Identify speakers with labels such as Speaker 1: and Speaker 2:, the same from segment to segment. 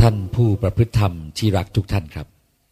Speaker 1: ท่านผู้ประพฤติธรรมที่รักทุกท่านครับ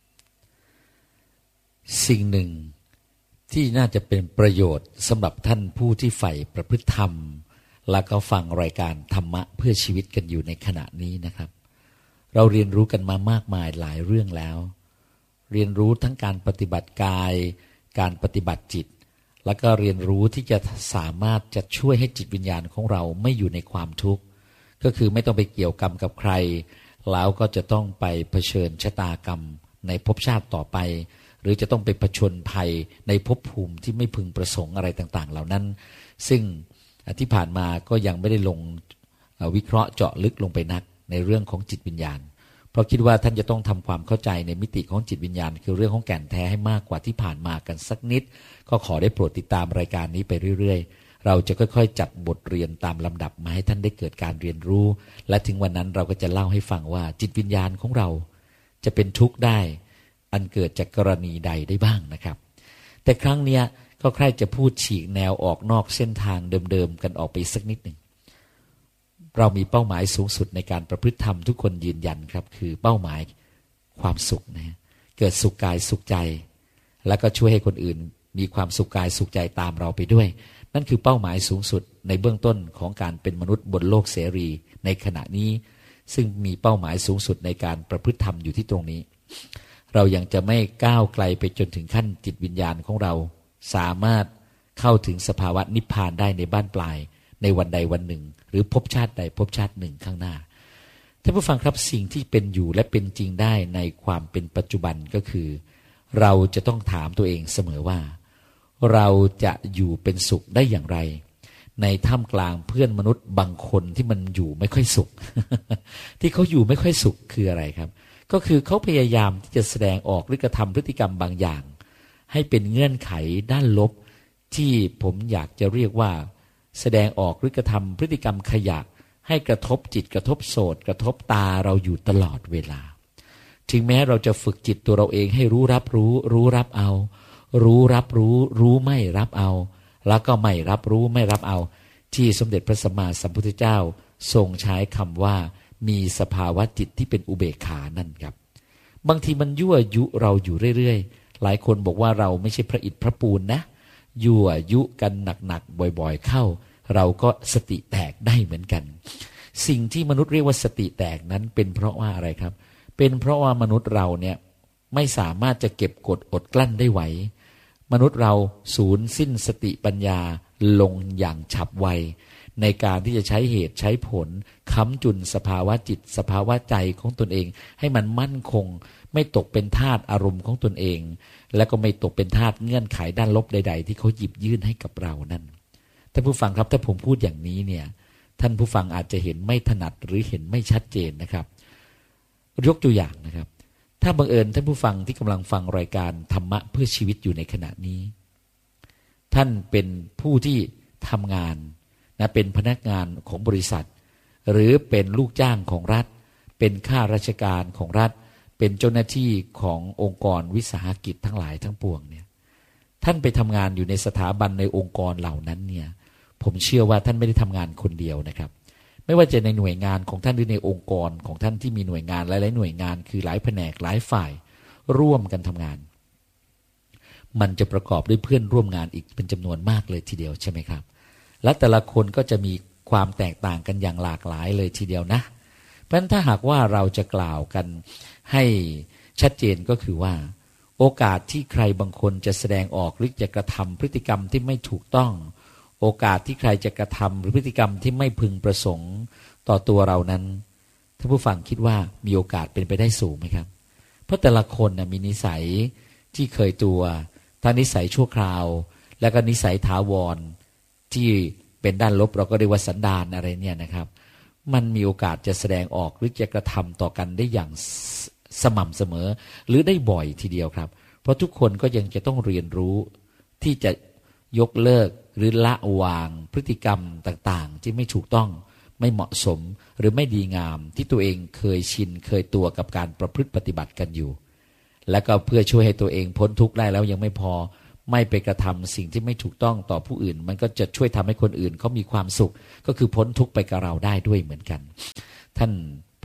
Speaker 1: สิ่งหนึ่งที่น่าจะเป็นประโยชน์สำหรับท่านผู้ที่ใฝ่ประพฤติธรรมและก็ฟังรายการธรรมะเพื่อชีวิตกันอยู่ในขณะนี้นะครับเราเรียนรู้กันมามากมายหลายเรื่องแล้วเรียนรู้ทั้งการปฏิบัติกายการปฏิบัติจิตแล้วก็เรียนรู้ที่จะสามารถจะช่วยให้จิตวิญญาณของเราไม่อยู่ในความทุกข์ก็คือไม่ต้องไปเกี่ยวกรรมกับใครแล้วก็จะต้องไปเผชิญชะตากรรมในภพชาติต่อไปหรือจะต้องไปผจญภัยในภพภูมิที่ไม่พึงประสงค์อะไรต่างๆเหล่านั้นซึ่งที่ผ่านมาก็ยังไม่ได้ลงวิเคราะห์เจาะลึกลงไปนักในเรื่องของจิตวิญญาณเพราะคิดว่าท่านจะต้องทำความเข้าใจในมิติของจิตวิญญาณคือเรื่องของแก่นแท้ให้มากกว่าที่ผ่านมากันสักนิดก็ขอได้โปรดติดตามรายการนี้ไปเรื่อยๆเราจะค่อยๆจัดบทเรียนตามลำดับมาให้ท่านได้เกิดการเรียนรู้และถึงวันนั้นเราก็จะเล่าให้ฟังว่าจิตวิญญาณของเราจะเป็นทุกข์ได้อันเกิดจากกรณีใดได้บ้างนะครับแต่ครั้งนี้ก็ใคร่จะพูดฉีกแนวออกนอกเส้นทางเดิมๆกันออกไปสักนิดหนึ่งเรามีเป้าหมายสูงสุดในการประพฤติธรรมทุกคนยืนยันครับคือเป้าหมายความสุขนะเกิดสุขกายสุขใจแล้วก็ช่วยให้คนอื่นมีความสุขกายสุขใจตามเราไปด้วยนั่นคือเป้าหมายสูงสุดในเบื้องต้นของการเป็นมนุษย์บนโลกเสรีในขณะนี้ซึ่งมีเป้าหมายสูงสุดในการประพฤติธรรมอยู่ที่ตรงนี้เรายังจะไม่ก้าวไกลไปจนถึงขั้นจิตวิญญาณของเราสามารถเข้าถึงสภาวะนิพพานได้ในบ้านปลายในวันใดวันหนึ่งหรือภพชาติใดภพชาติหนึ่งข้างหน้าท่านผู้ฟังครับสิ่งที่เป็นอยู่และเป็นจริงได้ในความเป็นปัจจุบันก็คือเราจะต้องถามตัวเองเสมอว่าเราจะอยู่เป็นสุขได้อย่างไรในท่ามกลางเพื่อนมนุษย์บางคนที่มันอยู่ไม่ค่อยสุข ที่เขาอยู่ไม่ค่อยสุขคืออะไรครับก็คือเขาพยายามที่จะแสดงออกหรือกระทำพฤติกรรมบางอย่างให้เป็นเงื่อนไขด้านลบที่ผมอยากจะเรียกว่าแสดงออกหรือกระทำพฤติกรรมขยะให้กระทบจิตกระทบโสตกระทบตาเราอยู่ตลอดเวลาถึงแม้เราจะฝึกจิตตัวเราเองให้รู้รับรู้รู้รับเอารู้รับรู้รู้ไม่รับเอาแล้วก็ไม่รับรู้ไม่รับเอาที่สมเด็จพระสัมมาสัมพุทธเจ้าทรงใช้คำว่ามีสภาวะจิตที่เป็นอุเบกขานั่นครับบางทีมันยั่วยุเราอยู่เรื่อยๆหลายคนบอกว่าเราไม่ใช่พระอิฐพระปูนนะยั่วยุกันหนักๆบ่อยๆเข้าเราก็สติแตกได้เหมือนกันสิ่งที่มนุษย์เรียกว่าสติแตกนั้นเป็นเพราะว่าอะไรครับเป็นเพราะว่ามนุษย์เราเนี่ยไม่สามารถจะเก็บกดอดกลั้นได้ไหวมนุษย์เราสูญสิ้นสติปัญญาลงอย่างฉับไวในการที่จะใช้เหตุใช้ผลค้ำจุนสภาวะจิตสภาวะใจของตนเองให้มันมั่นคงไม่ตกเป็นทาสอารมณ์ของตนเองและก็ไม่ตกเป็นทาสเงื่อนไขด้านลบใดๆที่เขาหยิบยื่นให้กับเรานั่นท่านผู้ฟังครับถ้าผมพูดอย่างนี้เนี่ยท่านผู้ฟังอาจจะเห็นไม่ถนัดหรือเห็นไม่ชัดเจนนะครับยกตัวอย่างนะครับถ้าบังเอิญท่านผู้ฟังที่กำลังฟังรายการธรรมะเพื่อชีวิตอยู่ในขณะนี้ท่านเป็นผู้ที่ทำงานนะเป็นพนักงานของบริษัทหรือเป็นลูกจ้างของรัฐเป็นข้าราชการของรัฐเป็นเจ้าหน้าที่ขององค์กรวิสาหกิจทั้งหลายทั้งปวงเนี่ยท่านไปทำงานอยู่ในสถาบันในองค์กรเหล่านั้นเนี่ยผมเชื่อว่าท่านไม่ได้ทำงานคนเดียวนะครับไม่ว่าจะในหน่วยงานของท่านหรือในองค์กรของท่านที่มีหน่วยงานหลายๆหน่วยงานคือหลายแผนกหลายฝ่ายร่วมกันทำงานมันจะประกอบด้วยเพื่อนร่วมงานอีกเป็นจำนวนมากเลยทีเดียวใช่ไหมครับและแต่ละคนก็จะมีความแตกต่างกันอย่างหลากหลายเลยทีเดียวนะเพราะฉะนั้นถ้าหากว่าเราจะกล่าวกันให้ชัดเจนก็คือว่าโอกาสที่ใครบางคนจะแสดงออกหรือจะกระทำพฤติกรรมที่ไม่ถูกต้องโอกาสที่ใครจะกระทำหรือพฤติกรรมที่ไม่พึงประสงค์ต่อตัวเรานั้นท่านผู้ฟังคิดว่ามีโอกาสเป็นไปได้สูงไหมครับเพราะแต่ละคนมีนิสัยที่เคยตัวทั้งนิสัยชั่วคราวแล้วก็นิสัยถาวรที่เป็นด้านลบเราก็เรียกว่าสันดานอะไรเนี่ยนะครับมันมีโอกาสจะแสดงออกหรือจะกระทำต่อกันได้อย่างสม่ำเสมอหรือได้บ่อยทีเดียวครับเพราะทุกคนก็ยังจะต้องเรียนรู้ที่จะยกเลิกหรือละวางพฤติกรรมต่างๆที่ไม่ถูกต้องไม่เหมาะสมหรือไม่ดีงามที่ตัวเองเคยชินเคยตัวกับการประพฤติปฏิบัติกันอยู่และก็เพื่อช่วยให้ตัวเองพ้นทุกข์ได้แล้วยังไม่พอไม่ไปกระทำสิ่งที่ไม่ถูกต้องต่อผู้อื่นมันก็จะช่วยทำให้คนอื่นเขามีความสุขก็คือพ้นทุกข์ไปกับเราได้ด้วยเหมือนกันท่านผ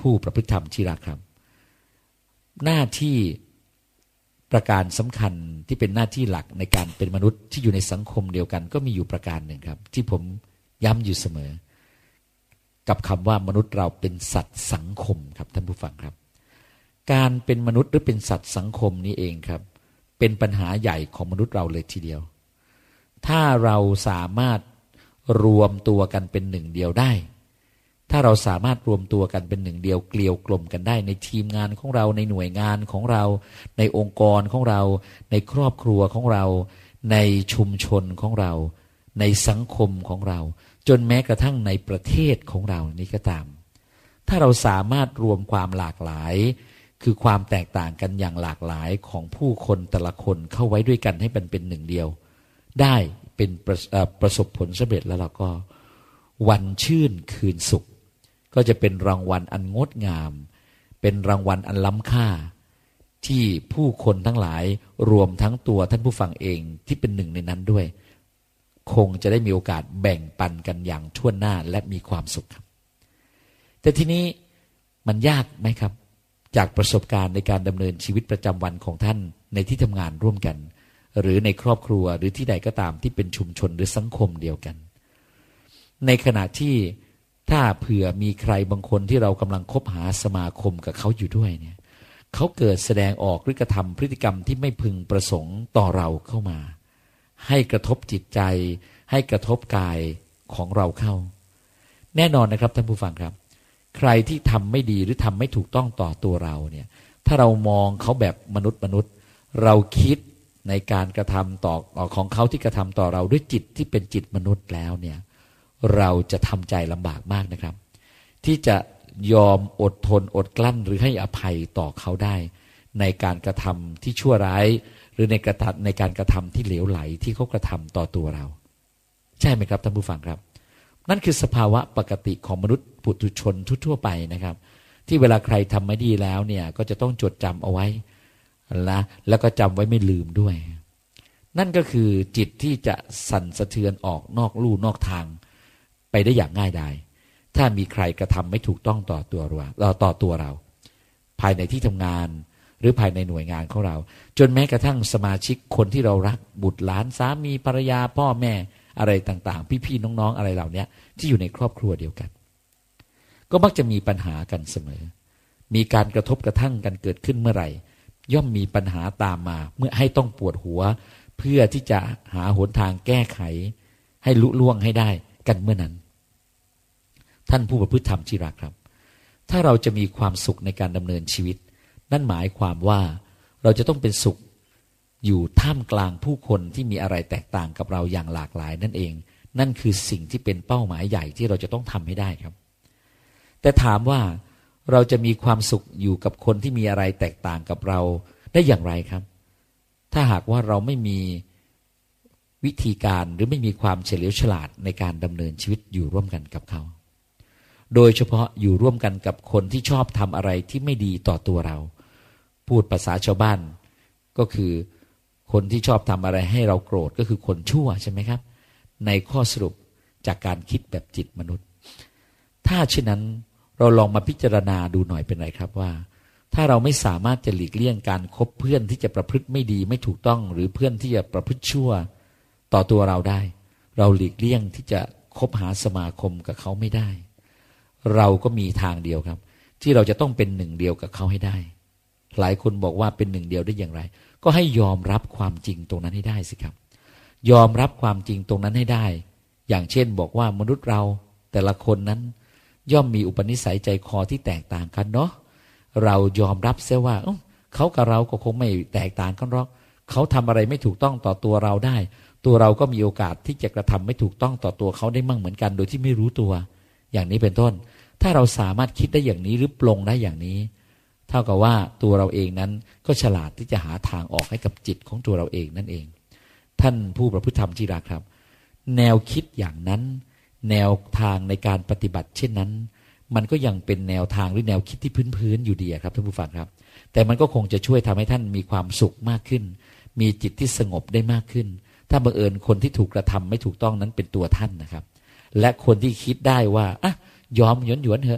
Speaker 1: ผู้ประพฤติธรรมที่รักครับหน้าที่ประการสำคัญที่เป็นหน้าที่หลักในการเป็นมนุษย์ที่อยู่ในสังคมเดียวกันก็มีอยู่ประการหนึ่งครับที่ผมย้ำอยู่เสมอกับคำว่ามนุษย์เราเป็นสัตว์สังคมครับท่านผู้ฟังครับการเป็นมนุษย์หรือเป็นสัตว์สังคมนี้เองครับเป็นปัญหาใหญ่ของมนุษย์เราเลยทีเดียวถ้าเราสามารถรวมตัวกันเป็นหนึ่งเดียวได้ถ้าเราสามารถรวมตัวกันเป็นหนึ่งเดียวเกลียวกลมกันได้ในทีมงานของเราในหน่วยงานของเราในองค์กรของเราในครอบครัวของเราในชุมชนของเราในสังคมของเราจนแม้กระทั่งในประเทศของเรานี้ก็ตามถ้าเราสามารถรวมความหลากหลายคือความแตกต่างกันอย่างหลากหลายของผู้คนแต่ละคนเข้าไว้ด้วยกันให้มันเป็นหนึ่งเดียวได้เป็นประสบผลสำเร็จแล้วเราก็วันชื่นคืนสุขก็จะเป็นรางวัลอันงดงามเป็นรางวัลอันล้ำค่าที่ผู้คนทั้งหลายรวมทั้งตัวท่านผู้ฟังเองที่เป็นหนึ่งในนั้นด้วยคงจะได้มีโอกาสแบ่งปันกันอย่างทั่วหน้าและมีความสุขครับแต่ทีนี้มันยากไหมครับจากประสบการณ์ในการดำเนินชีวิตประจำวันของท่านในที่ทำงานร่วมกันหรือในครอบครัวหรือที่ใดก็ตามที่เป็นชุมชนหรือสังคมเดียวกันในขณะที่ถ้าเผื่อมีใครบางคนที่เรากำลังคบหาสมาคมกับเขาอยู่ด้วยเนี่ยเขาเกิดแสดงออกหรือกระทำพฤติกรรมที่ไม่พึงประสงค์ต่อเราเข้ามาให้กระทบจิตใจให้กระทบกายของเราเข้าแน่นอนนะครับท่านผู้ฟังครับใครที่ทำไม่ดีหรือทำไม่ถูกต้องต่อตัวเราเนี่ยถ้าเรามองเขาแบบมนุษย์เราคิดในการกระทำต่อของเขาที่กระทำต่อเราด้วยจิตที่เป็นจิตมนุษย์แล้วเนี่ยเราจะทำใจลำบากมากนะครับที่จะยอมอดทนอดกลั้นหรือให้อภัยต่อเขาได้ในการกระทำที่ชั่วร้ายหรือในการกระทำที่เหลวไหลที่เขากระทำต่อตัวเราใช่ไหมครับท่านผู้ฟังครับนั่นคือสภาวะปกติของมนุษย์ปุถุชนทั่วไปนะครับที่เวลาใครทำไม่ดีแล้วเนี่ยก็จะต้องจดจำเอาไว้แล้วก็จำไว้ไม่ลืมด้วยนั่นก็คือจิตที่จะสั่นสะเทือนออกนอกลู่นอกทางไปได้อย่างง่ายดายถ้ามีใครกระทำไม่ถูกต้องต่อตัวเราภายในที่ทำงานหรือภายในหน่วยงานของเราจนแม้กระทั่งสมาชิกคนที่เรารักบุตรหลานสามีภรรยาพ่อแม่อะไรต่างๆพี่ๆน้องๆอะไรเหล่านี้ที่อยู่ในครอบครัวเดียวกันก็มักจะมีปัญหากันเสมอมีการกระทบกระทั่งกันเกิดขึ้นเมื่อไหร่ย่อมมีปัญหาตามมาเมื่อให้ต้องปวดหัวเพื่อที่จะหาหนทางแก้ไขให้ลุล่วงให้ได้กันเมื่อนั้นท่านผู้ประพฤติธรรมที่รักครับถ้าเราจะมีความสุขในการดำเนินชีวิตนั่นหมายความว่าเราจะต้องเป็นสุขอยู่ท่ามกลางผู้คนที่มีอะไรแตกต่างกับเราอย่างหลากหลายนั่นเองนั่นคือสิ่งที่เป็นเป้าหมายใหญ่ที่เราจะต้องทำให้ได้ครับแต่ถามว่าเราจะมีความสุขอยู่กับคนที่มีอะไรแตกต่างกับเราได้อย่างไรครับถ้าหากว่าเราไม่มีวิธีการหรือไม่มีความเฉลียวฉลาดในการดำเนินชีวิตอยู่ร่วมกันกับเขาโดยเฉพาะอยู่ร่วมกันกับคนที่ชอบทำอะไรที่ไม่ดีต่อตัวเราพูดภาษาชาวบ้านก็คือคนที่ชอบทำอะไรให้เราโกรธก็คือคนชั่วใช่ไหมครับในข้อสรุปจากการคิดแบบจิตมนุษย์ถ้าเช่นนั้นเราลองมาพิจารณาดูหน่อยเป็นไรครับว่าถ้าเราไม่สามารถจะหลีกเลี่ยงการคบเพื่อนที่จะประพฤติไม่ดีไม่ถูกต้องหรือเพื่อนที่จะประพฤติชั่วต่อตัวเราได้เราหลีกเลี่ยงที่จะคบหาสมาคมกับเขาไม่ได้เราก็มีทางเดียวครับที่เราจะต้องเป็นหนึ่งเดียวกับเขาให้ได้หลายคนบอกว่าเป็นหนึ่งเดียวได้อย่างไรก็ให้ยอมรับความจริงตรงนั้นให้ได้สิครับยอมรับความจริงตรงนั้นให้ได้อย่างเช่นบอกว่ามนุษย์เราแต่ละคนนั้นย่อมมีอุปนิสัยใจคอที่แตกต่างกันเนาะเรายอมรับเสียว่าเขากับเราก็คงไม่แตกต่างกันหรอกเขาทำอะไรไม่ถูกต้องต่อตัวเราได้ตัวเราก็มีโอกาสที่จะกระทำไม่ถูกต้องต่อตัวเขาได้มั่งเหมือนกันโดยที่ไม่รู้ตัวอย่างนี้เป็นต้นถ้าเราสามารถคิดได้อย่างนี้หรือปลงได้อย่างนี้เท่ากับว่าตัวเราเองนั้นก็ฉลาดที่จะหาทางออกให้กับจิตของตัวเราเองนั่นเองท่านผู้ประพฤติธรรมที่รักครับแนวคิดอย่างนั้นแนวทางในการปฏิบัติเช่นนั้นมันก็ยังเป็นแนวทางหรือแนวคิดที่พื้นอยู่ดีครับท่านผู้ฟังครับแต่มันก็คงจะช่วยทำให้ท่านมีความสุขมากขึ้นมีจิตที่สงบได้มากขึ้นถ้าบังเอิญคนที่ถูกกระทำไม่ถูกต้องนั้นเป็นตัวท่านนะครับและคนที่คิดได้ว่าอ่ะยอมหยวนเถอะ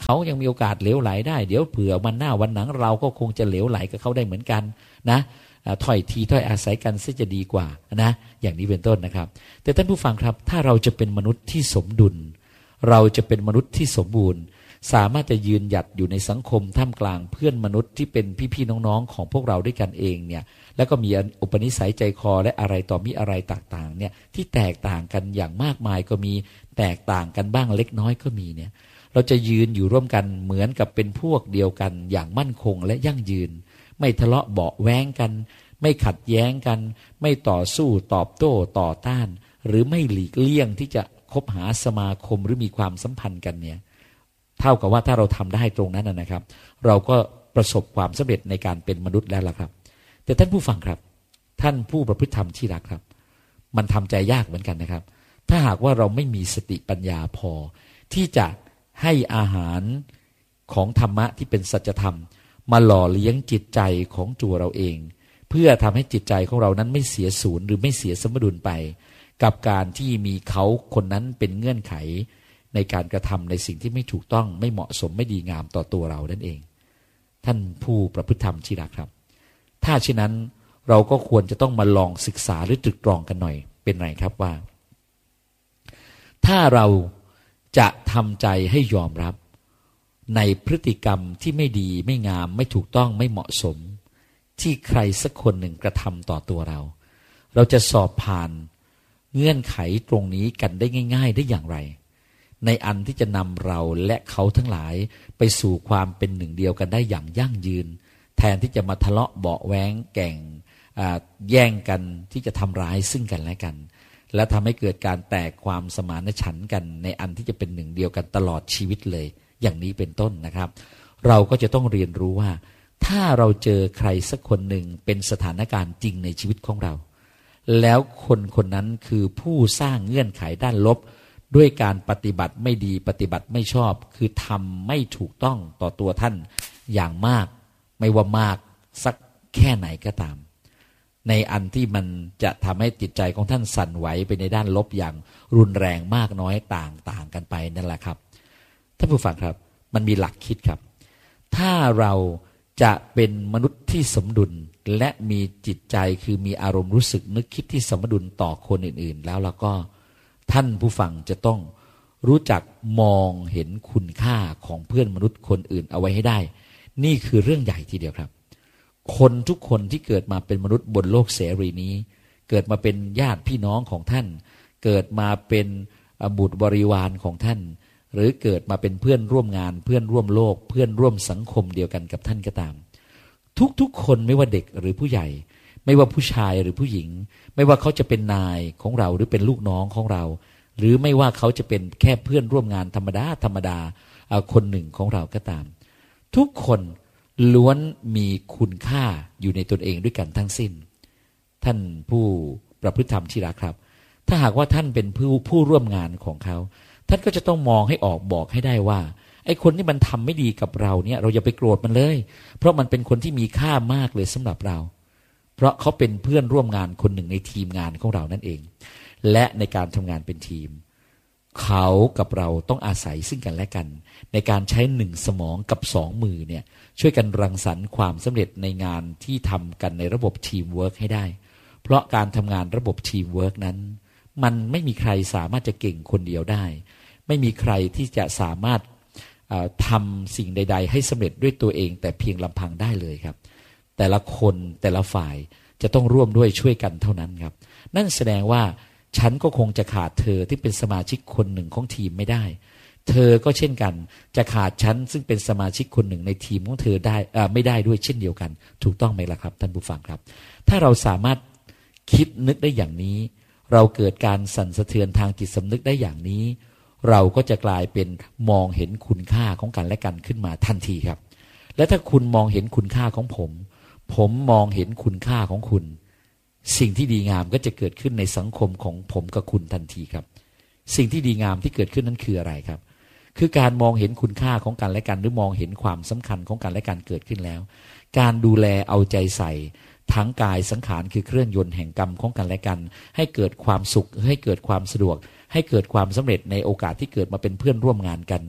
Speaker 1: เขายังมีโอกาสเหลวไหลได้เดี๋ยวเผื่อวันหน้าวันหลังเราก็คงจะเหลวไหลกับเขาได้เหมือนกันนะถ้อยทีถ้อยอาศัยกันซะจะดีกว่านะอย่างนี้เป็นต้นนะครับแต่ท่านผู้ฟังครับถ้าเราจะเป็นมนุษย์ที่สมดุลเราจะเป็นมนุษย์ที่สมบูรณ์สามารถจะยืนหยัดอยู่ในสังคมท่ามกลางเพื่อนมนุษย์ที่เป็นพี่ๆน้องๆของพวกเราด้วยกันเองเนี่ยแล้วก็มีอุปนิสัยใจคอและอะไรต่อมีอะไรต่างๆเนี่ยที่แตกต่างกันอย่างมากมายก็มีแตกต่างกันบ้างเล็กน้อยก็มีเนี่ยเราจะยืนอยู่ร่วมกันเหมือนกับเป็นพวกเดียวกันอย่างมั่นคงและยั่งยืนไม่ทะเลาะเบาะแว้งกันไม่ขัดแย้งกันไม่ต่อสู้ตอบโต้ต่อต้านหรือไม่หลีกเลี่ยงที่จะคบหาสมาคมหรือมีความสัมพันธ์กันเนี่ยเท่ากับว่าถ้าเราทำได้ตรงนั้นนะครับเราก็ประสบความสำเร็จในการเป็นมนุษย์แล้วล่ะครับแต่ท่านผู้ฟังครับท่านผู้ประพฤติธรรมที่รักครับมันทำใจยากเหมือนกันนะครับถ้าหากว่าเราไม่มีสติปัญญาพอที่จะให้อาหารของธรรมะที่เป็นสัจธรรมมาหล่อเลี้ยงจิตใจของตัวเราเองเพื่อทำให้จิตใจของเรานั้นไม่เสียศูนย์หรือไม่เสียสมดุลไปกับการที่มีเขาคนนั้นเป็นเงื่อนไขในการกระทำในสิ่งที่ไม่ถูกต้องไม่เหมาะสมไม่ดีงามต่อตัวเรานั่นเองท่านผู้ประพฤติธรรมที่รักครับถ้าเช่นนั้นเราก็ควรจะต้องมาลองศึกษาหรือตรึกตรองกันหน่อยเป็นไรครับว่าถ้าเราจะทำใจให้ยอมรับในพฤติกรรมที่ไม่ดีไม่งามไม่ถูกต้องไม่เหมาะสมที่ใครสักคนหนึ่งกระทำต่อตัวเราเราจะสอบผ่านเงื่อนไขตรงนี้กันได้ง่ายๆได้อย่างไรในอันที่จะนำเราและเขาทั้งหลายไปสู่ความเป็นหนึ่งเดียวกันได้อย่างยั่งยืนแทนที่จะมาทะเลาะเบาะแว้งแก่งแย่งกันที่จะทำร้ายซึ่งกันและกันและทำให้เกิดการแตกความสมานฉันท์กันในอันที่จะเป็นหนึ่งเดียวกันตลอดชีวิตเลยอย่างนี้เป็นต้นนะครับเราก็จะต้องเรียนรู้ว่าถ้าเราเจอใครสักคนหนึ่งเป็นสถานการณ์จริงในชีวิตของเราแล้วคนคนนั้นคือผู้สร้างเงื่อนไขด้านลบด้วยการปฏิบัติไม่ดีปฏิบัติไม่ชอบคือทำไม่ถูกต้องต่อตัวท่านอย่างมากไม่ว่ามากสักแค่ไหนก็ตามในอันที่มันจะทำให้จิตใจของท่านสั่นไหวไปในด้านลบอย่างรุนแรงมากน้อยต่างกันไปนั่นแหละครับท่านผู้ฟังครับมันมีหลักคิดครับถ้าเราจะเป็นมนุษย์ที่สมดุลและมีจิตใจคือมีอารมณ์รู้สึกนึกคิดที่สมดุลต่อคนอื่นๆแล้วก็ท่านผู้ฟังจะต้องรู้จักมองเห็นคุณค่าของเพื่อนมนุษย์คนอื่นเอาไว้ให้ได้นี่คือเรื่องใหญ่ทีเดียวครับคนทุกคนที่เกิดมาเป็นมนุษย์บนโลกเสรีนี้เกิดมาเป็นญาติพี่น้องของท่านเกิดมาเป็นบุตรบริวารของท่านหรือเกิดมาเป็นเพื่อนร่วมงานเพื่อนร่วมโลกเพื่อนร่วมสังคมเดียวกันกับท่านก็ตามทุกคนไม่ว่าเด็กหรือผู้ใหญ่ไม่ว่าผู้ชายหรือผู้หญิงไม่ว่าเขาจะเป็นนายของเราหรือเป็นลูกน้องของเราหรือไม่ว่าเขาจะเป็นแค่เพื่อนร่วมงานธรรมดาคนหนึ่งของเราก็ตามทุกคนล้วนมีคุณค่าอยู่ในตนเองด้วยกันทั้งสิ้นท่านผู้ประพฤติธรรมที่รักครับถ้าหากว่าท่านเป็นผู้ร่วมงานของเขาท่านก็จะต้องมองให้ออกบอกให้ได้ว่าไอ้คนที่มันทำไม่ดีกับเราเนี่ยเราอย่าไปโกรธมันเลยเพราะมันเป็นคนที่มีค่ามากเลยสำหรับเราเพราะเขาเป็นเพื่อนร่วมงานคนหนึ่งในทีมงานของเรานั่นเองและในการทำงานเป็นทีมเขากับเราต้องอาศัยซึ่งกันและกันในการใช้หนึ่งสมองกับสองมือเนี่ยช่วยกันรังสรรค์ความสำเร็จในงานที่ทำกันในระบบทีมเวิร์คให้ได้เพราะการทำงานระบบทีมเวิร์คนั้นมันไม่มีใครสามารถจะเก่งคนเดียวได้ไม่มีใครที่จะสามารถทำสิ่งใดๆให้สำเร็จด้วยตัวเองแต่เพียงลำพังได้เลยครับแต่ละคนแต่ละฝ่ายจะต้องร่วมด้วยช่วยกันเท่านั้นครับนั่นแสดงว่าฉันก็คงจะขาดเธอที่เป็นสมาชิกคนหนึ่งของทีมไม่ได้เธอก็เช่นกันจะขาดฉันซึ่งเป็นสมาชิกคนหนึ่งในทีมของเธอได้ไม่ได้ด้วยเช่นเดียวกันถูกต้องไหมล่ะครับท่านผู้ฟังครับถ้าเราสามารถคิดนึกได้อย่างนี้เราเกิดการสั่นสะเทือนทางจิตสำนึกได้อย่างนี้เราก็จะกลายเป็นมองเห็นคุณค่าของกันและกันขึ้นมาทันทีครับและถ้าคุณมองเห็นคุณค่าของผมมองเห็นคุณค่าของคุณสิ่งที่ดีงามก็จะเกิดขึ้นในสังคมของผมกับคุณทันทีครับสิ่งที่ดีงามที่เกิดขึ้นนั้นคืออะไรครับคือการมองเห็นคุณค่าของกันและกันหรือมองเห็นความสำคัญของกันและกันเกิดขึ้นแล้วการดูแลเอาใจใส่ทั้งกายสังขารคือเครื่องยนต์แห่งกรรมของกันและกันให้เกิดความสุขให้เกิดความสะดวกให้เกิดความสำเร็จในโอกาสที่เกิดมาเป็นเพื่อนร่วมงานกัน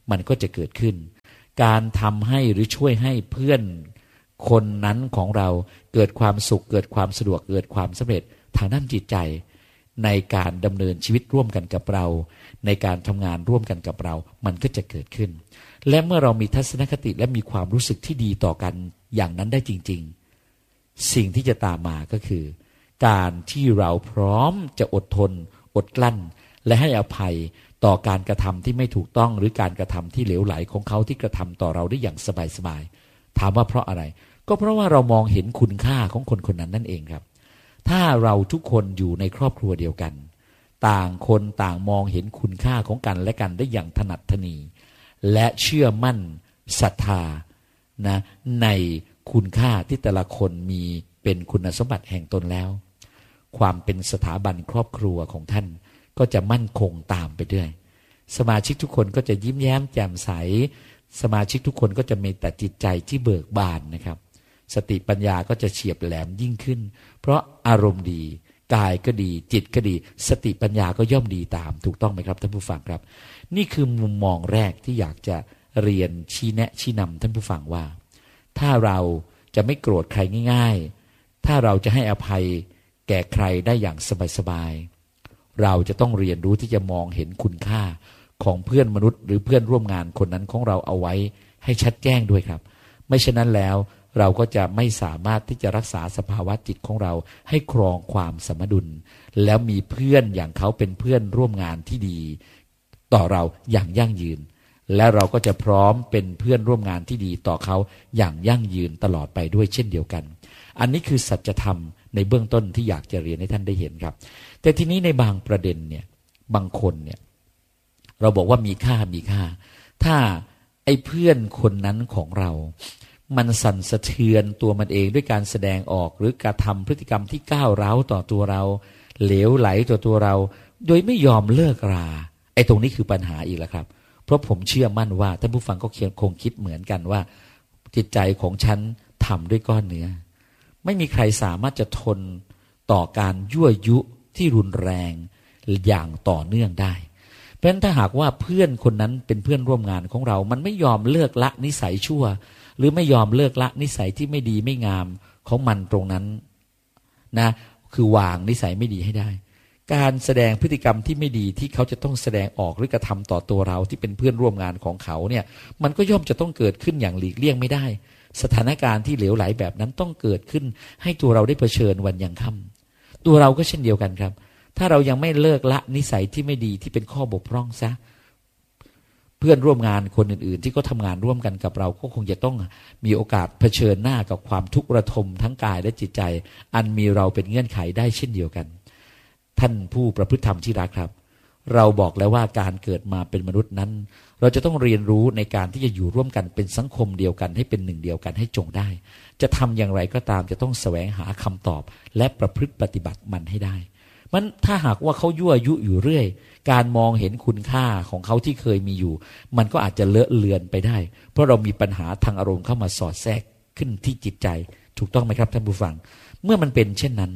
Speaker 1: มันก็จะเกิดขึ้นการทำให้หรือช่วยให้เพื่อนคนนั้นของเราเกิดความสุขเกิดความสะดวกเกิดความสำเร็จทางด้านจิตใจในการดำเนินชีวิตร่วมกันกับเราในการทำงานร่วมกันกับเรามันก็จะเกิดขึ้นและเมื่อเรามีทัศนคติและมีความรู้สึกที่ดีต่อกันอย่างนั้นได้จริงๆสิ่งที่จะตามมาก็คือการที่เราพร้อมจะอดทนอดกลั้นและให้อภัยต่อการกระทำที่ไม่ถูกต้องหรือการกระทำที่เหลวไหลของเขาที่กระทำต่อเราได้อย่างสบายๆถามว่าเพราะอะไรก็เพราะว่าเรามองเห็นคุณค่าของคนคนนั้นนั่นเองครับถ้าเราทุกคนอยู่ในครอบครัวเดียวกันต่างคนต่างมองเห็นคุณค่าของกันและกันได้อย่างถนัดถนีและเชื่อมั่นศรัทธานะในคุณค่าที่แต่ละคนมีเป็นคุณสมบัติแห่งตนแล้วความเป็นสถาบันครอบครัวของท่านก็จะมั่นคงตามไปด้วยสมาชิกทุกคนก็จะยิ้มแย้มแจ่มใสสมาชิกทุกคนก็จะมีแต่จิตใจที่เบิกบานนะครับสติปัญญาก็จะเฉียบแหลมยิ่งขึ้นเพราะอารมณ์ดีกายก็ดีจิตก็ดีสติปัญญาก็ย่อมดีตามถูกต้องไหมครับท่านผู้ฟังครับนี่คือมุมมองแรกที่อยากจะเรียนชี้แนะชี้นำท่านผู้ฟังว่าถ้าเราจะไม่โกรธใครง่ายๆถ้าเราจะให้อภัยแก่ใครได้อย่างสบายๆเราจะต้องเรียนรู้ที่จะมองเห็นคุณค่าของเพื่อนมนุษย์หรือเพื่อนร่วมงานคนนั้นของเราเอาไว้ให้ชัดแจ้งด้วยครับไม่ฉะนั้นแล้วเราก็จะไม่สามารถที่จะรักษาสภาวะจิตของเราให้ครองความสมดุลแล้วมีเพื่อนอย่างเขาเป็นเพื่อนร่วมงานที่ดีต่อเราอย่างยั่งยืนและเราก็จะพร้อมเป็นเพื่อนร่วมงานที่ดีต่อเขาอย่างยั่งยืนตลอดไปด้วยเช่นเดียวกันอันนี้คือสัจธรรมในเบื้องต้นที่อยากจะเรียนให้ท่านได้เห็นครับแต่ทีนี้ในบางประเด็นเนี่ยบางคนเนี่ยเราบอกว่ามีค่าถ้าไอ้เพื่อนคนนั้นของเรามันสั่นสะเทือนตัวมันเองด้วยการแสดงออกหรือกระทำพฤติกรรมที่ก้าวร้าวต่อตัวเราเหลวไหลต่อตัวเราโดยไม่ยอมเลิกราไอ้ตรงนี้คือปัญหาอีกแล้วครับเพราะผมเชื่อมั่นว่าท่านผู้ฟังก็คงคิดเหมือนกันว่าจิตใจของฉันทำด้วยก้อนเนื้อไม่มีใครสามารถจะทนต่อการยั่วยุที่รุนแรงอย่างต่อเนื่องได้เพราะฉะนั้นถ้าหากว่าเพื่อนคนนั้นเป็นเพื่อนร่วมงานของเรามันไม่ยอมเลิกละนิสัยชั่วหรือไม่ยอมเลิกละนิสัยที่ไม่ดีไม่งามของมันตรงนั้นนะคือวางนิสัยไม่ดีให้ได้การแสดงพฤติกรรมที่ไม่ดีที่เขาจะต้องแสดงออกหรือกระทำต่อตัวเราที่เป็นเพื่อนร่วมงานของเขาเนี่ยมันก็ย่อมจะต้องเกิดขึ้นอย่างหลีกเลี่ยงไม่ได้สถานการณ์ที่เหลวไหลแบบนั้นต้องเกิดขึ้นให้ตัวเราได้เผชิญวันยังค่ำตัวเราก็เช่นเดียวกันครับถ้าเรายังไม่เลิกละนิสัยที่ไม่ดีที่เป็นข้อบกพร่องซะเพื่อนร่วมงานคนอื่นๆที่เขาทำงานร่วมกันกับเราก็คงจะต้องมีโอกาสเผชิญหน้ากับความทุกข์ระทมทั้งกายและจิตใจอันมีเราเป็นเงื่อนไขได้เช่นเดียวกันท่านผู้ประพฤติธรรมที่รักครับเราบอกแล้วว่าการเกิดมาเป็นมนุษย์นั้นเราจะต้องเรียนรู้ในการที่จะอยู่ร่วมกันเป็นสังคมเดียวกันให้เป็นหนึ่งเดียวกันให้จงได้จะทำอย่างไรก็ตามจะต้องแสวงหาคำตอบและประพฤติปฏิบัติมันให้ได้มันถ้าหากว่าเขายั่วยุอยู่เรื่อยการมองเห็นคุณค่าของเขาที่เคยมีอยู่มันก็อาจจะเลอะเลือนไปได้เพราะเรามีปัญหาทางอารมณ์เข้ามาสอดแทรกขึ้นที่จิตใจถูกต้องไหมครับท่านผู้ฟังเมื่อมันเป็นเช่นนั้น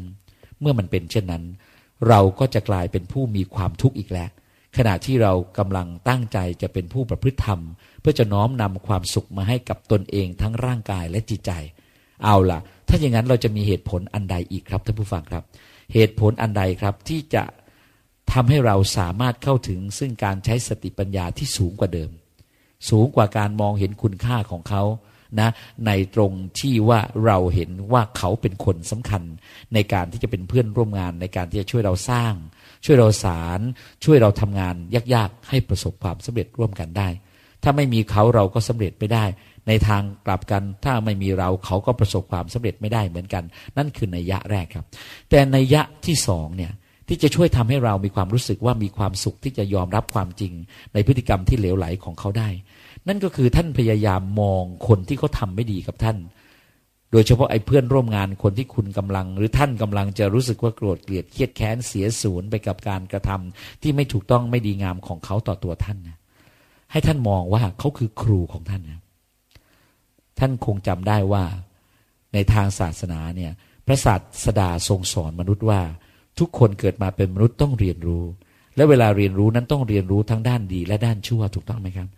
Speaker 1: เราก็จะกลายเป็นผู้มีความทุกข์อีกแล้วขณะที่เรากำลังตั้งใจจะเป็นผู้ประพฤติธรรมเพื่อจะน้อมนำความสุขมาให้กับตนเองทั้งร่างกายและจิตใจเอาล่ะถ้าอย่างนั้นเราจะมีเหตุผลอันใดอีกครับท่านผู้ฟังครับเหตุผลอันใดครับที่จะทำให้เราสามารถเข้าถึงซึ่งการใช้สติปัญญาที่สูงกว่าเดิมสูงกว่าการมองเห็นคุณค่าของเขานะในตรงที่ว่าเราเห็นว่าเขาเป็นคนสำคัญในการที่จะเป็นเพื่อนร่วมงานในการที่จะช่วยเราสร้างช่วยเราสารช่วยเราทำงานยากๆให้ประสบความสำเร็จร่วมกันได้ถ้าไม่มีเขาเราก็สำเร็จไม่ได้ในทางกลับกันถ้าไม่มีเราเขาก็ประสบความสำเร็จไม่ได้เหมือนกันนั่นคือนัยยะแรกครับแต่นัยยะที่สองเนี่ยที่จะช่วยทำให้เรามีความรู้สึกว่ามีความสุขที่จะยอมรับความจริงในพฤติกรรมที่เหลวไหลของเขาได้นั่นก็คือท่านพยายามมองคนที่เขาทำไม่ดีกับท่านโดยเฉพาะไอ้เพื่อนร่วมงานคนที่คุณกำลังหรือท่านกำลังจะรู้สึกว่าโกรธเกลียดเครียดแค้นเสียศูนย์ไปกับการกระทำที่ไม่ถูกต้องไม่ดีงามของเขาต่อตัวท่านนะให้ท่านมองว่าเขาคือครูของท่านนะท่านคงจำได้ว่าในทางศาสนาเนี่ยพระศาสดาทรงสอนมนุษย์ว่าทุกคนเกิดมาเป็นมนุษย์ต้องเรียนรู้และเวลาเรียนรู้นั้นต้องเรียนรู้ทั้งด้านดีและด้านชั่วถูกต้องไหมครับ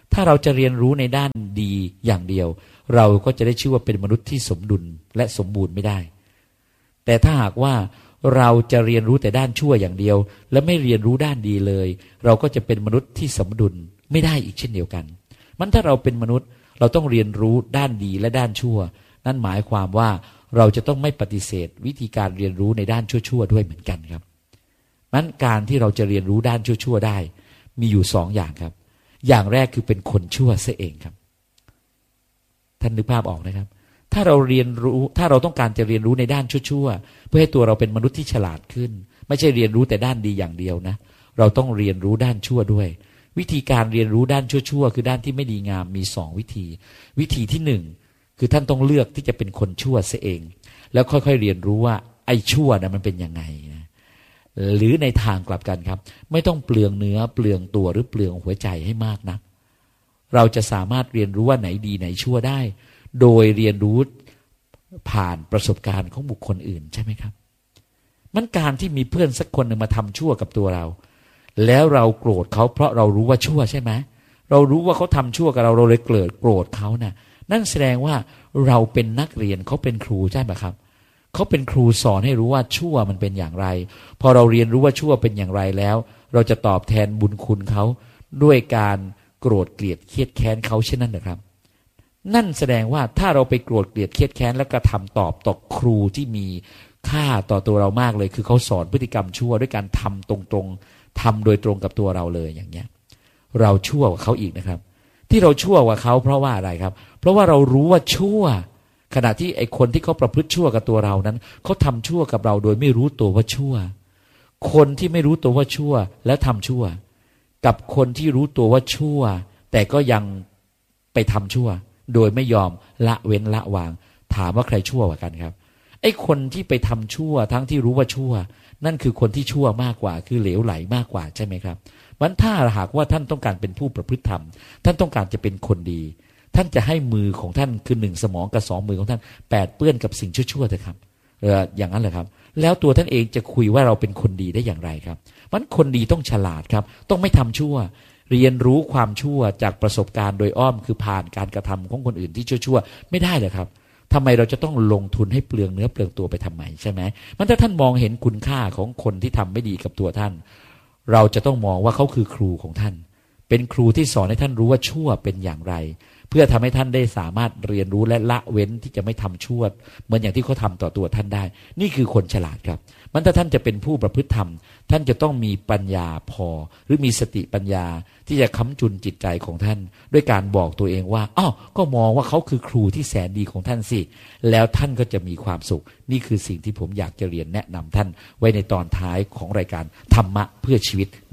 Speaker 1: ถ้าเราจะเรียนรู้ในด้านดีอย่างเดียวเราก็จะได้ชื่อว่าเป็นมนุษย์ที่สมดุลและสมบูรณ์ไม่ได้แต่ถ้าหากว่าเราจะเรียนรู้แต่ด้านชั่วอย่างเดียวและไม่เรียนรู้ด้านดีเลยเราก็จะเป็นมนุษย์ที่สมดุลไม่ได้อีกเช่นเดียวกันมันถ้าเราเป็นมนุษย์เราต้องเรียนรู้ด้านดีและด้านชั่วนั่นหมายความว่าเราจะต้องไม่ปฏิเสธวิธีการเรียนรู้ในด้านชั่วๆด้วยเหมือนกันครับนั้นการที่เราจะเรียนรู้ด้านชั่วๆได้มีอยู่สองอย่างครับอย่างแรกคือเป็นคนชั่วเสียเองครับท่านนึกภาพออกนะครับถ้าเราเรียนรู้ถ้าเราต้องการจะเรียนรู้ในด้านชั่วๆเพื่อให้ตัวเราเป็นมนุษย์ที่ฉลาดขึ้นไม่ใช่เรียนรู้แต่ด้านดีอย่างเดียวนะเราต้องเรียนรู้ด้านชั่วด้วยวิธีการเรียนรู้ด้านชั่วๆคือด้านที่ไม่ดีงามมีสองวิธีวิธีที่หนึ่งคือท่านต้องเลือกที่จะเป็นคนชั่วเสียเองแล้วค่อยๆเรียนรู้ว่าไอ้ชั่วนะมันเป็นยังไงนะหรือในทางกลับกันครับไม่ต้องเปลืองเนื้อเปลืองตัวหรือเปลืองหัวใจให้มากนักเราจะสามารถเรียนรู้ว่าไหนดีไหนชั่วได้โดยเรียนรู้ผ่านประสบการณ์ของบุคคลอื่นใช่ไหมครับมันการที่มีเพื่อนสักคนหนึ่งมาทำชั่วกับตัวเราแล้วเราโกรธเขาเพราะเรารู้ว่าชั่วใช่ไหมเรารู้ว่าเขาทำชั่วกับเราเลยโกรธเขาเนี่ยนั่นแสดงว่าเราเป็นนักเรียนเขาเป็นครูใช่ไหมครับเขาเป็นครูสอนให้รู้ว่าชั่วมันเป็นอย่างไรพอเราเรียนรู้ว่าชั่วเป็นอย่างไรแล้วเราจะตอบแทนบุญคุณเขาด้วยการโกรธเกลียดเครียดแค้นเขาเช่นนั้นนะครับนั่นแสดงว่าถ้าเราไปโกรธเกลียดเครียดแค้นแล้วก็ทำตอบต่อครูที่มีค่าต่อตัวเรามากเลยคือเขาสอนพฤติกรรมชั่วด้วยการทำตรงๆทำโดยตรงกับตัวเราเลยอย่างเงี้ยเราชั่วกว่าเขาอีกนะครับที่เราชั่วกว่าเขาเพราะว่าอะไรครับเพราะว่าเรารู้ว่าชั่วขณะที่ไอ้คนที่เขาประพฤติชั่วกับตัวเรานั้นเขาทำชั่วกับเราโดยไม่รู้ตัวว่าชั่วคนที่ไม่รู้ตัวว่าชั่วแล้วทำชั่วกับคนที่รู้ตัวว่าชั่วแต่ก็ยังไปทำชั่วโดยไม่ยอมละเว้นละวางถามว่าใครชั่วกว่ากันครับไอ้คนที่ไปทำชั่วทั้งที่รู้ว่าชั่วนั่นคือคนที่ชั่วมากกว่าคือเหลวไหลมากกว่าใช่ไหมครับวันถ้าหากว่าท่านต้องการเป็นผู้ประพฤติธรรมท่านต้องการจะเป็นคนดีท่านจะให้มือของท่านคือหนึ่งสมองกับสองมือของท่านแปดเปื้อนกับสิ่งชั่วๆเถอะครับอย่างนั้นเหรอครับแล้วตัวท่านเองจะคุยว่าเราเป็นคนดีได้อย่างไรครับมันคนดีต้องฉลาดครับต้องไม่ทำชั่วเรียนรู้ความชั่วจากประสบการณ์โดยอ้อมคือผ่านการกระทำของคนอื่นที่ชั่วๆไม่ได้เลยครับทำไมเราจะต้องลงทุนให้เปลืองเนื้อเปลืองตัวไปทำไมใช่ไหมมันถ้าท่านมองเห็นคุณค่าของคนที่ทำไม่ดีกับตัวท่านเราจะต้องมองว่าเขาคือครูของท่านเป็นครูที่สอนให้ท่านรู้ว่าชั่วเป็นอย่างไรเพื่อทำให้ท่านได้สามารถเรียนรู้และละเว้นที่จะไม่ทำชั่วเหมือนอย่างที่เขาทำต่อตัวท่านได้นี่คือคนฉลาดครับมันถ้าท่านจะเป็นผู้ประพฤติธรรมท่านจะต้องมีปัญญาพอหรือมีสติปัญญาที่จะค้ำจุนจิตใจของท่านด้วยการบอกตัวเองว่าอ้าวก็มองว่าเขาคือครูที่แสนดีของท่านสิแล้วท่านก็จะมีความสุขนี่คือสิ่งที่ผมอยากจะเรียนแนะนำท่านไว้ในตอนท้ายของรายการธรรมะเพื่อชีวิต